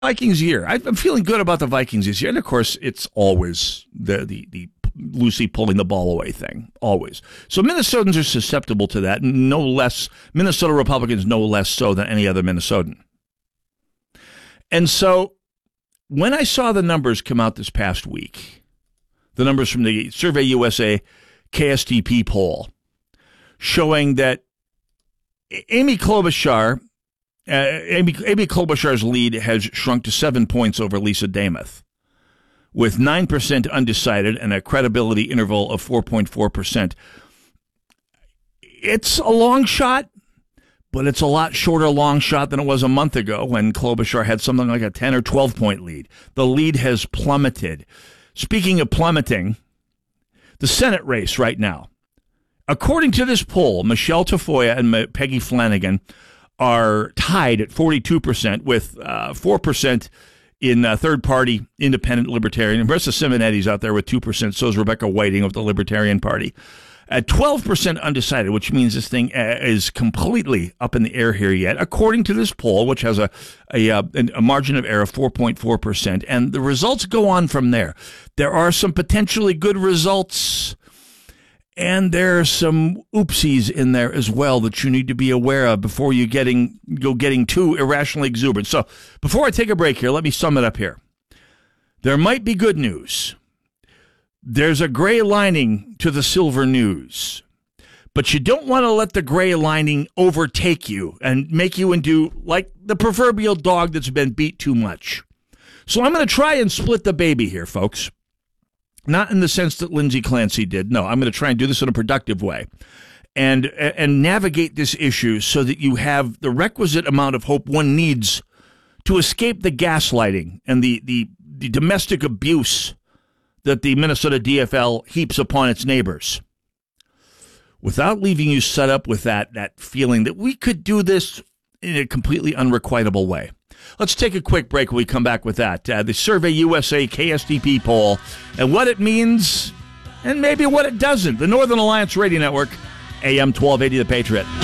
Vikings year. I'm feeling good about the Vikings this year. And, of course, it's always the Lucy pulling the ball away thing, always. So Minnesotans are susceptible to that, no less, Minnesota Republicans no less so than any other Minnesotan. And so when I saw the numbers come out this past week, the numbers from the Survey USA KSTP poll, showing that Amy Klobuchar's lead has shrunk to 7 points over Lisa Demuth, with 9% undecided and a credibility interval of 4.4%. It's a long shot, but it's a lot shorter long shot than it was a month ago when Klobuchar had something like a 10 or 12-point lead. The lead has plummeted. Speaking of plummeting, the Senate race right now. According to this poll, Michelle Tafoya and Peggy Flanagan are tied at 42% with 4% in third-party independent libertarian. Marissa Simonetti's out there with 2%. So is Rebecca Whiting of the Libertarian Party. At 12% undecided, which means this thing is completely up in the air here yet, according to this poll, which has a margin of error of 4.4%. And the results go on from there. There are some potentially good results, and there are some oopsies in there as well that you need to be aware of before you go getting too irrationally exuberant. So before I take a break here, let me sum it up here. There might be good news. There's a gray lining to the silver news, but you don't want to let the gray lining overtake you and make you into like the proverbial dog that's been beat too much. So I'm going to try and split the baby here, folks. Not in the sense that Lindsay Clancy did. No, I'm going to try and do this in a productive way and navigate this issue so that you have the requisite amount of hope one needs to escape the gaslighting and the domestic abuse that the Minnesota DFL heaps upon its neighbors, without leaving you set up with that feeling that we could do this in a completely unrequitable way. Let's take a quick break when we come back with that. The Survey USA KSTP poll and what it means and maybe what it doesn't. The Northern Alliance Radio Network, AM 1280 The Patriot.